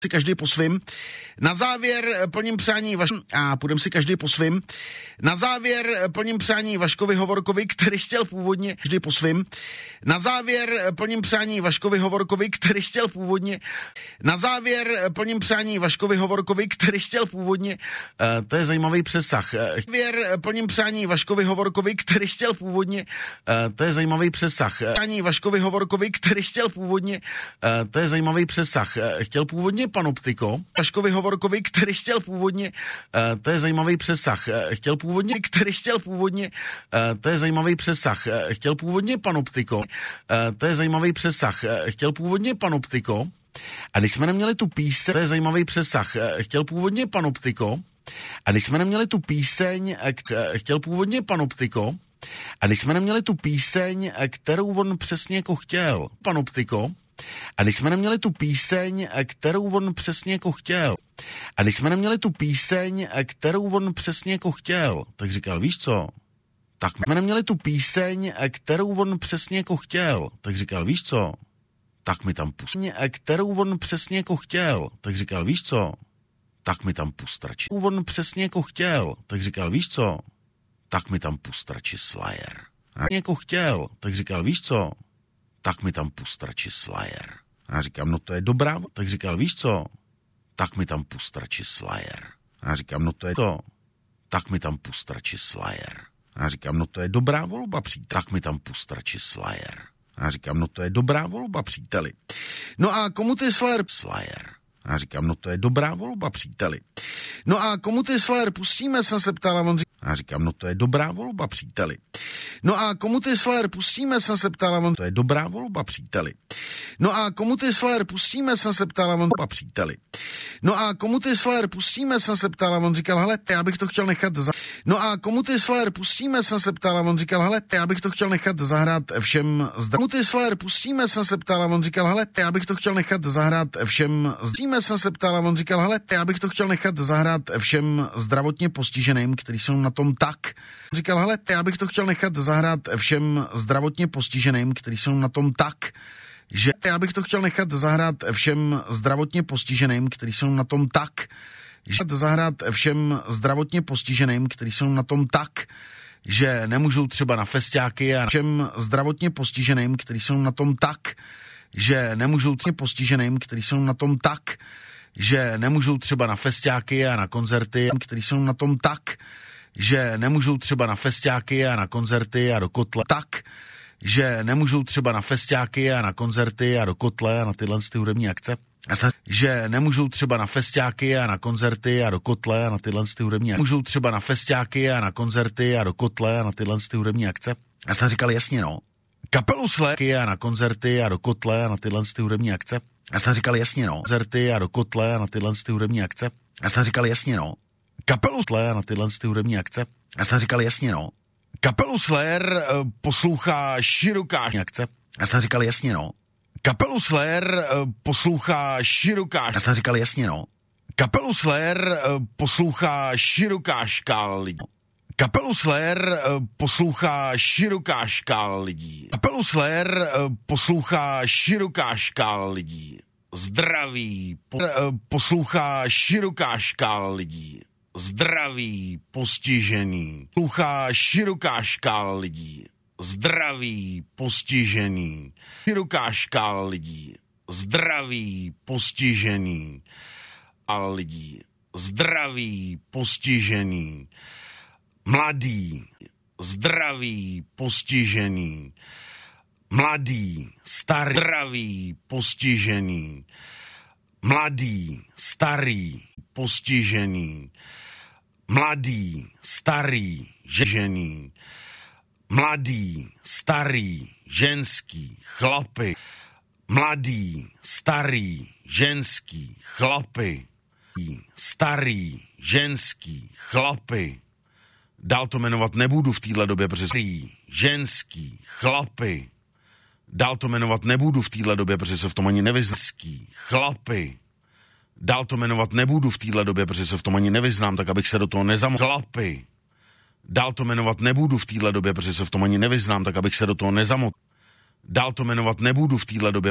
si každý po svým. Na závěr plním přání a půjdeme si každý po svým. Na závěr plním přání Vaškovi Hovorkovi, který chtěl původně každý po svým. Na závěr plním přání Vaškovi Hovorkovi, který chtěl původně. Na závěr plním přání Vaškovi Hovorkovi, který chtěl původně. To je zajímavý přesah. Závěr plním přání Vaškovi Hovorkovi, který chtěl původně. To je zajímavý přesah. Přání Vaškovi Hovorkovi, který chtěl původně. To je zajímavý přesah. Chtěl původně panoptiko, Vaškovi Hovorkovi, který chtěl původně, to je zajímavý přesah, chtěl původně, který chtěl původně, to je zajímavý přesah, chtěl původně panoptiko, to je zajímavý přesah, chtěl původně panoptiko, a když jsme neměli tu píseň, to je zajímavý přesah, chtěl původně panoptiko, a když jsme neměli tu píseň, chtěl původně panoptiko, a když jsme neměli tu píseň, kterou on přesně jako chtěl, panoptiko, a když jsme neměli tu píseň, kterou on přesně jako chtěl, a když jsme neměli tu píseň, kterou on přesně jako chtěl, tak říkal, víš co, tak jsme neměli tu píseň, kterou on přesně jako chtěl, tak říkal, víš co, tak mi tam pustí, kterou on přesně jako chtěl, tak říkal, víš co, tak mi tam pustrači. On přesně jako chtěl, tak říkal, víš co, tak mi tam pustrači Slayer. A jako chtěl, tak říkal, víš co, tak mi tam pustrači Slayer. A já říkám, no to je dobrá, tak říkal, víš co, tak mi tam pustrači Slayer. A já říkám, no to je to, tak mi tam pustrači Slayer. A já říkám, no to je dobrá volba, příteli. Tak mi tam pustrači Slayer. A já říkám, no to je dobrá volba, příteli. No a komu ty Slayer? Slayer. A já říkám, no to je dobrá volba, příteli. No a komu ty Slayer pustíme, jsem se ptala, on říkal, a já říkám, no to je dobrá volba, příteli. No a komu ty Slayer pustíme, jsem se ptala, on to je dobrá volba, příteli. No a komu ty Slayer pustíme, jsem se ptala, on příteli. No a komu ty Slayer pustíme, jsem se ptala, on říkal, hele, já bych to chtěl nechat No a komu ty Slayer pustíme, jsem se ptala, on říkal, hele, já bych to chtěl nechat zahrát všem Komu ty Slayer pustíme, jsem se ptala, on říkal, hele, já bych to chtěl nechat zahrát všem jsem se ptala, on říkal, hele, já bych to chtěl nechat zahrát všem zdravotně postiženým, kteří jsou na tom tak. Říkal, hele, já bych to chtěl nechat zahrát všem zdravotně postiženým, kteří jsou na tom tak, že já bych to chtěl nechat zahrát všem zdravotně postiženým, kteří jsou na tom tak, že zahrát všem zdravotně postiženým, kteří jsou na tom tak, že nemůžou třeba na festiáky a všem zdravotně postiženým, kteří jsou na tom tak, že nemůžou postiženým, kteří jsou na tom tak, že nemůžou třeba na festiáky a na koncerty, kteří jsou na tom tak, že nemůžou třeba na festiáky a na koncerty a do kotle tak, že nemůžou třeba na festiáky a na koncerty a do kotle a na tyhle hudební akce. Že nemůžou třeba na festiáky a na koncerty a do kotle a na tyhle hudební akce. Můžou třeba na festiáky a na koncerty a do kotle a na tyhle hudební akce. Já jsem říkal, jasně no. Kapelu Slayer a na koncerty a do kotle a na tyhle hudební akce. Já jsem říkal, jasně no. Koncerty a do kotle a na tyhle hudební akce. Já jsem říkal, jasně no. Kapelu Slayer a na tyhle hudební akce. Já jsem říkal, jasně no. Kapelu Slayer poslouchá široká akce. Já jsem říkal, jasně no. Kapelu Slayer poslouchá široká. Já jsem říkal, jasně no. Kapelu Slayer poslouchá široká škála lidí. Kapelu Slayer poslouchá široká škála lidí. Kapelu Slayer poslouchá široká škála lidí. Zdraví poslouchá široká škála lidí. Zdraví postižený. Poslouchá široká škála lidí. Zdraví postižený. Široká škála lidí. Zdraví postižený. A lidí. Zdraví postižený. Mladý, zdravý, postižený, mladý, starý, zdravý, postižený, mladý, starý, postižený, mladý, starý, žený, mladý, starý, ženský, chlapy, mladý, starý, ženský, chlapy, starý, ženský, chlapy. Dál to jmenovat nebudu v téhle době, protože ženský, chlapy. Dál to jmenovat nebudu v téhle době, protože se v tom ani nevyznám. Chlapy. Dál to jmenovat nebudu v téhle době, protože se v tom ani nevyznám, tak abych se do toho nezamotal. Chlapy. Dál to jmenovat nebudu v téhle době, protože se v tom ani nevyznám, tak abych se do toho nezamotal. Dál to jmenovat nebudu v téhle době,